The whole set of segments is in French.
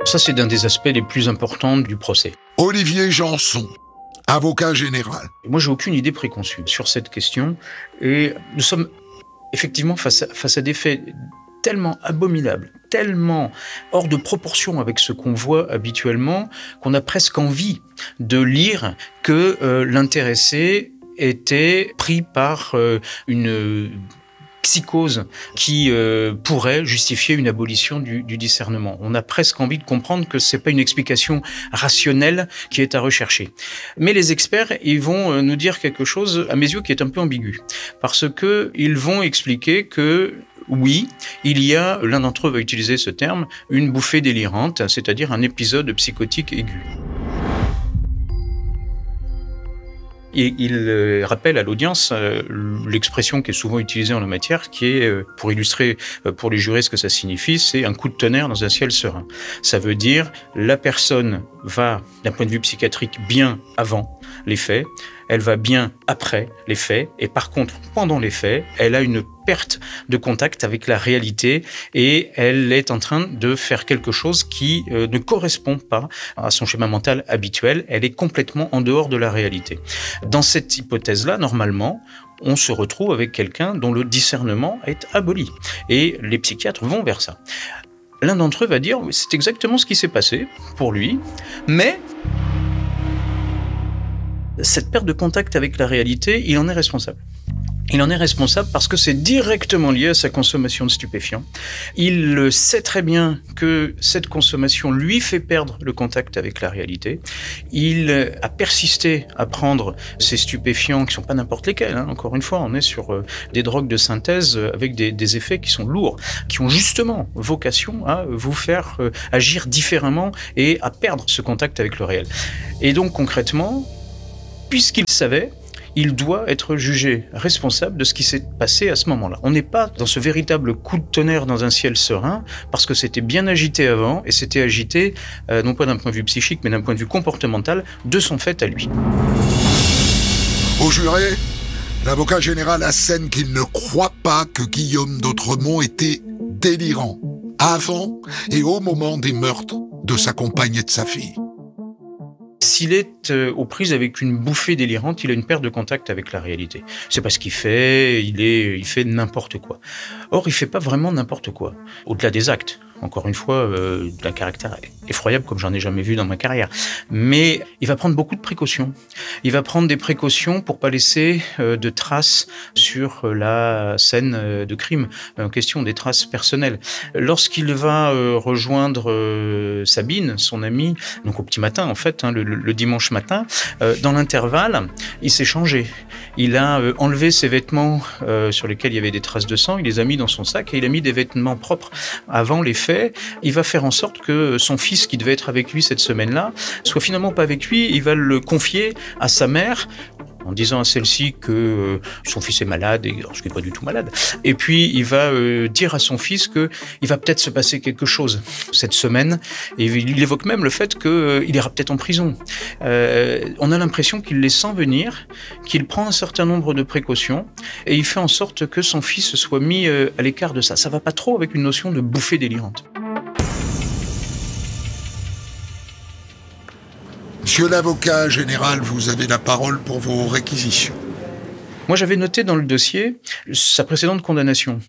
Ça, c'est d'un des aspects les plus importants du procès. Olivier Janson, avocat général. Moi, j'ai aucune idée préconçue sur cette question et nous sommes effectivement face à des faits tellement abominables, tellement hors de proportion avec ce qu'on voit habituellement, qu'on a presque envie de lire que l'intéressé était pris par une psychose qui pourrait justifier une abolition du discernement. On a presque envie de comprendre que c'est pas une explication rationnelle qui est à rechercher. Mais les experts, ils vont nous dire quelque chose, à mes yeux, qui est un peu ambigu. Parce que ils vont expliquer que oui, il y a, l'un d'entre eux va utiliser ce terme, une bouffée délirante, c'est-à-dire un épisode psychotique aigu. Et il rappelle à l'audience l'expression qui est souvent utilisée en la matière, qui est, pour illustrer pour les jurés ce que ça signifie, c'est un coup de tonnerre dans un ciel serein. Ça veut dire la personne va, d'un point de vue psychiatrique, bien avant les faits, elle va bien après les faits, et par contre, pendant les faits, elle a une perte de contact avec la réalité et elle est en train de faire quelque chose qui ne correspond pas à son schéma mental habituel. Elle est complètement en dehors de la réalité. Dans cette hypothèse-là, normalement, on se retrouve avec quelqu'un dont le discernement est aboli. Et les psychiatres vont vers ça. L'un d'entre eux va dire « c'est exactement ce qui s'est passé pour lui, mais cette perte de contact avec la réalité, il en est responsable. » Il en est responsable parce que c'est directement lié à sa consommation de stupéfiants. Il sait très bien que cette consommation lui fait perdre le contact avec la réalité. Il a persisté à prendre ces stupéfiants qui sont pas n'importe lesquels. Encore une fois, on est sur des drogues de synthèse avec des effets qui sont lourds, qui ont justement vocation à vous faire agir différemment et à perdre ce contact avec le réel. Et donc concrètement, puisqu'il savait, il doit être jugé responsable de ce qui s'est passé à ce moment-là. On n'est pas dans ce véritable coup de tonnerre dans un ciel serein, parce que c'était bien agité avant, et c'était agité, non pas d'un point de vue psychique, mais d'un point de vue comportemental, de son fait à lui. Au juré, l'avocat général assène qu'il ne croit pas que Guillaume d'Autremont était délirant, avant et au moment des meurtres de sa compagne et de sa fille. S'il est aux prises avec une bouffée délirante, il a une perte de contact avec la réalité. C'est pas ce qu'il fait, il fait n'importe quoi. Or, il fait pas vraiment n'importe quoi. Au-delà des actes, encore une fois, d'un caractère effroyable comme j'en ai jamais vu dans ma carrière. Mais il va prendre beaucoup de précautions. Il va prendre des précautions pour pas laisser de traces sur la scène de crime en question, des traces personnelles. Lorsqu'il va rejoindre Sabine, son amie, donc au petit matin en fait, le dimanche matin, dans l'intervalle, il s'est changé. Il a enlevé ses vêtements sur lesquels il y avait des traces de sang, il les a mis dans son sac et il a mis des vêtements propres avant les faits. Il va faire en sorte que son fils, qui devait être avec lui cette semaine-là, soit finalement pas avec lui. Il va le confier à sa mère, en disant à celle-ci que son fils est malade, et alors, je ne suis pas du tout malade. Et puis, il va dire à son fils qu'il va peut-être se passer quelque chose cette semaine. Et il évoque même le fait qu'il ira peut-être en prison. On a l'impression qu'il les sent venir, qu'il prend un certain nombre de précautions, et il fait en sorte que son fils soit mis à l'écart de ça. Ça va pas trop avec une notion de bouffée délirante. Monsieur l'avocat général, vous avez la parole pour vos réquisitions. Moi, j'avais noté dans le dossier sa précédente condamnation.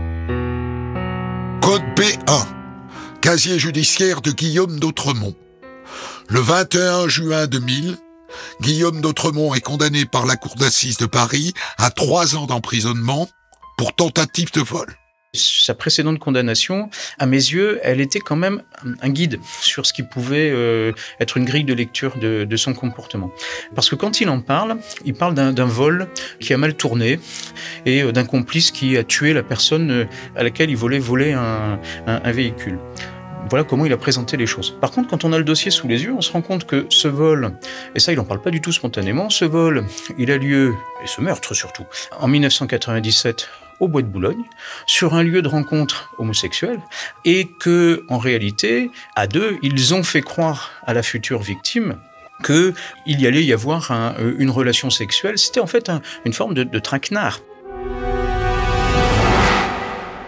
Code B1, casier judiciaire de Guillaume d'Autremont. Le 21 juin 2000, Guillaume d'Autremont est condamné par la cour d'assises de Paris à 3 ans d'emprisonnement pour tentative de vol. Sa précédente condamnation, à mes yeux, elle était quand même un guide sur ce qui pouvait être une grille de lecture de son comportement. Parce que quand il parle d'un vol qui a mal tourné et d'un complice qui a tué la personne à laquelle il voulait voler un véhicule. Voilà comment il a présenté les choses. Par contre, quand on a le dossier sous les yeux, on se rend compte que ce vol, et ça il n'en parle pas du tout spontanément, ce vol, il a lieu, et ce meurtre surtout, en 1997, au Bois de Boulogne, sur un lieu de rencontre homosexuelle, et que, en réalité, à deux, ils ont fait croire à la future victime qu'il y allait y avoir une relation sexuelle. C'était en fait une forme de traquenard.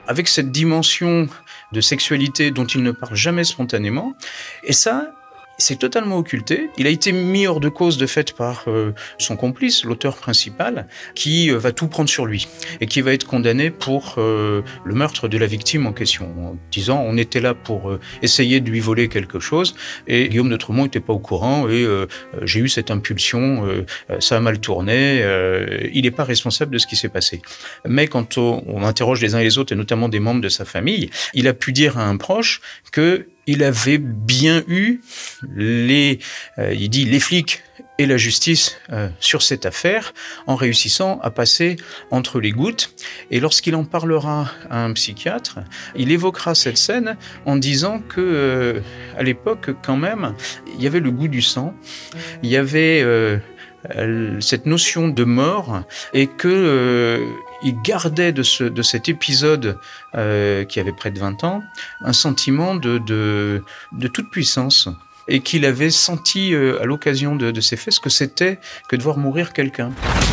avec cette dimension de sexualité dont il ne parle jamais spontanément. Et ça, c'est totalement occulté. Il a été mis hors de cause de fait par son complice, l'auteur principal, qui va tout prendre sur lui et qui va être condamné pour le meurtre de la victime en question, en disant on était là pour essayer de lui voler quelque chose et Guillaume d'Outremont n'était pas au courant et j'ai eu cette impulsion, ça a mal tourné, il n'est pas responsable de ce qui s'est passé. Mais quand on interroge les uns et les autres, et notamment des membres de sa famille, il a pu dire à un proche que il avait bien eu les flics et la justice sur cette affaire en réussissant à passer entre les gouttes. Et lorsqu'il en parlera à un psychiatre, il évoquera cette scène en disant que à l'époque, quand même, il y avait le goût du sang, il y avait cette notion de mort et que il gardait de cet épisode qui avait près de 20 ans un sentiment de toute puissance et qu'il avait senti à l'occasion de ces faits ce que c'était que de voir mourir quelqu'un.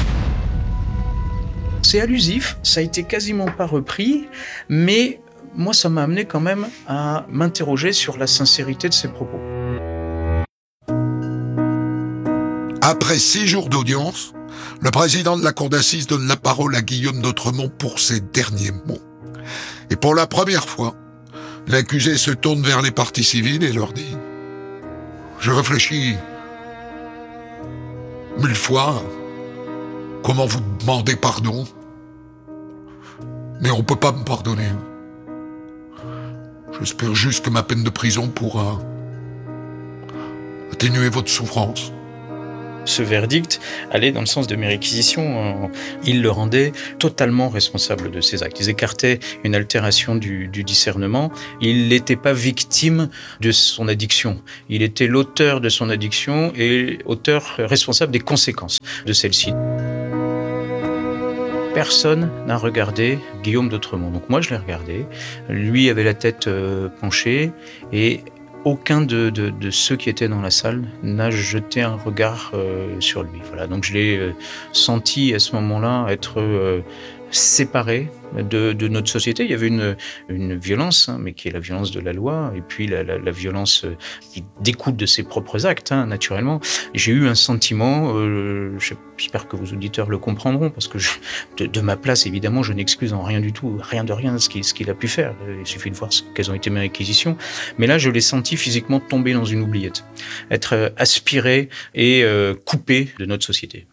C'est allusif, ça a été quasiment pas repris, mais moi ça m'a amené quand même à m'interroger sur la sincérité de ses propos. Après 6 jours d'audience, le président de la cour d'assises donne la parole à Guillaume d'Outremont pour ses derniers mots. Et pour la première fois, l'accusé se tourne vers les parties civiles et leur dit « Je réfléchis 1000 fois comment vous demandez pardon, mais on peut pas me pardonner. J'espère juste que ma peine de prison pourra atténuer votre souffrance. » Ce verdict allait dans le sens de mes réquisitions. Il le rendait totalement responsable de ses actes. Ils écartaient une altération du discernement. Il n'était pas victime de son addiction. Il était l'auteur de son addiction et auteur responsable des conséquences de celle-ci. Personne n'a regardé Guillaume d'Outremont. Donc moi, je l'ai regardé. Lui avait la tête penchée et aucun de ceux qui étaient dans la salle n'a jeté un regard sur lui. Voilà, donc je l'ai senti à ce moment-là être séparé de notre société. Il y avait une violence, mais qui est la violence de la loi, et puis la violence qui découle de ses propres actes, naturellement. J'ai eu un sentiment, j'espère que vos auditeurs le comprendront, parce que de ma place, évidemment, je n'excuse en rien du tout, rien de rien, ce qu'il a pu faire. Il suffit de voir quelles ont été mes réquisitions. Mais là, je l'ai senti physiquement tomber dans une oubliette, être aspiré et coupé de notre société.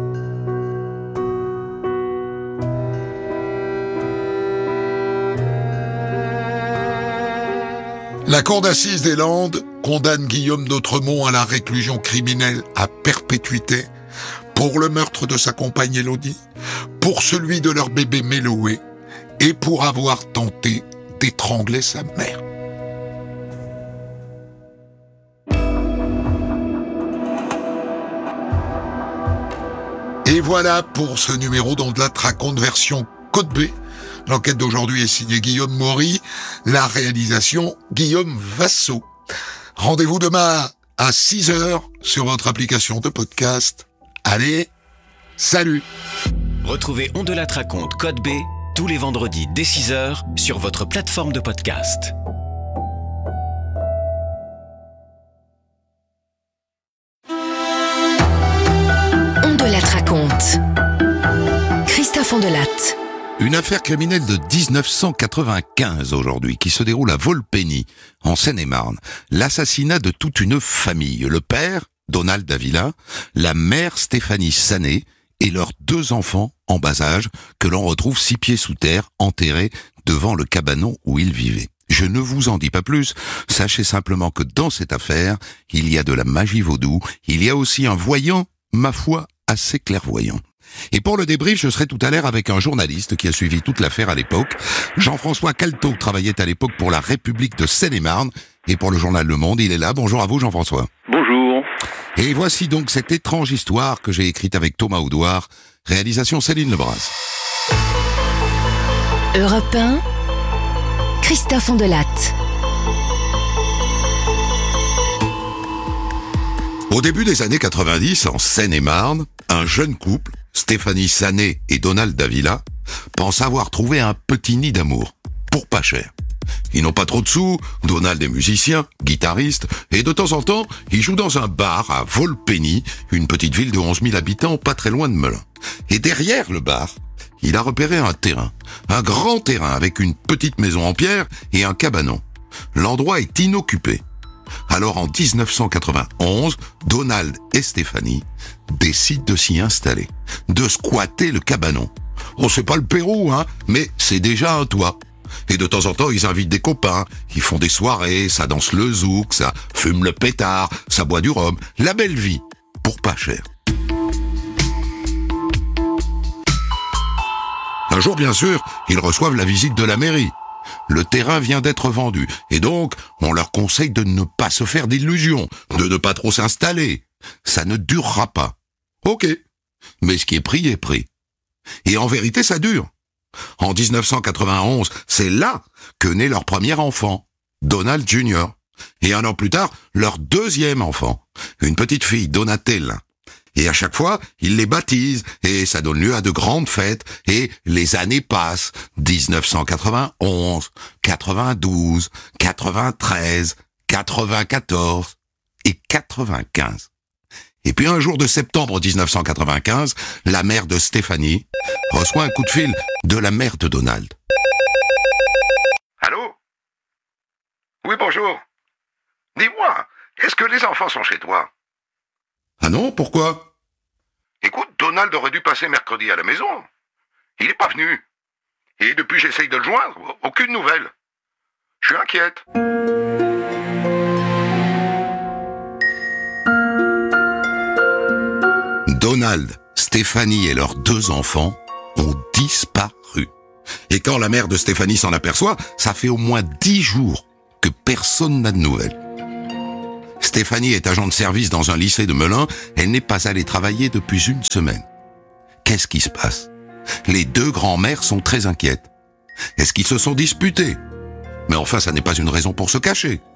La cour d'assises des Landes condamne Guillaume d'Outremont à la réclusion criminelle à perpétuité pour le meurtre de sa compagne Élodie, pour celui de leur bébé Méloé et pour avoir tenté d'étrangler sa mère. Et voilà pour ce numéro dont la raconte version Code B. L'enquête d'aujourd'hui est signée Guillaume Maury, la réalisation Guillaume Vassaux. Rendez-vous demain à 6h sur votre application de podcast. Allez, salut! Retrouvez On de la raconte Code B tous les vendredis dès 6h sur votre plateforme de podcast. On de la raconte. Christophe Ondelat. Une affaire criminelle de 1995 aujourd'hui, qui se déroule à Volpeny, en Seine-et-Marne. L'assassinat de toute une famille. Le père, Donald Davila, la mère, Stéphanie Sané, et leurs 2 enfants en bas âge, que l'on retrouve 6 pieds sous terre, enterrés devant le cabanon où ils vivaient. Je ne vous en dis pas plus, sachez simplement que dans cette affaire, il y a de la magie vaudou, il y a aussi un voyant, ma foi, assez clairvoyant. Et pour le débrief, je serai tout à l'heure avec un journaliste qui a suivi toute l'affaire à l'époque. Jean-François Calteau travaillait à l'époque pour la République de Seine-et-Marne et pour le journal Le Monde. Il est là. Bonjour à vous, Jean-François. Bonjour. Et voici donc cette étrange histoire que j'ai écrite avec Thomas Audouard. Réalisation Céline Lebras. Europe 1, Christophe Ondelat. Au début des années 90, en Seine-et-Marne, un jeune couple, Stéphanie Sané et Donald Davila, pense avoir trouvé un petit nid d'amour. pour pas cher. Ils n'ont pas trop de sous, Donald est musicien, guitariste, et de temps en temps, il joue dans un bar à Volpenny, une petite ville de 11 000 habitants pas très loin de Melun. Et derrière le bar, il a repéré un terrain, un grand terrain avec une petite maison en pierre et un cabanon. L'endroit est inoccupé. Alors en 1991, Donald et Stéphanie décident de s'y installer, de squatter le cabanon. Oh, c'est pas le Pérou, mais c'est déjà un toit. Et de temps en temps, ils invitent des copains, ils font des soirées, ça danse le zouk, ça fume le pétard, ça boit du rhum. La belle vie, pour pas cher. Un jour, bien sûr, ils reçoivent la visite de la mairie. Le terrain vient d'être vendu, et donc, on leur conseille de ne pas se faire d'illusions, de ne pas trop s'installer. Ça ne durera pas. Ok. Mais ce qui est pris est pris. Et en vérité, ça dure. En 1991, c'est là que naît leur premier enfant, Donald Jr. Et un an plus tard, leur deuxième enfant, une petite fille, Donatella. Et à chaque fois, ils les baptisent, et ça donne lieu à de grandes fêtes, et les années passent, 1991, 92, 93, 94 et 95. Et puis un jour de septembre 1995, la mère de Stéphanie reçoit un coup de fil de la mère de Donald. Allô? Oui, bonjour. Dis-moi, est-ce que les enfants sont chez toi? Ah non, pourquoi? Écoute, Donald aurait dû passer mercredi à la maison. Il n'est pas venu. Et depuis j'essaye de le joindre, aucune nouvelle. Je suis inquiète. Donald, Stéphanie et leurs deux enfants ont disparu. Et quand la mère de Stéphanie s'en aperçoit, ça fait au moins 10 jours que personne n'a de nouvelles. Stéphanie est agent de service dans un lycée de Melun. Elle n'est pas allée travailler depuis une semaine. Qu'est-ce qui se passe? Les deux grands-mères sont très inquiètes. Est-ce qu'ils se sont disputés? Mais enfin, ça n'est pas une raison pour se cacher.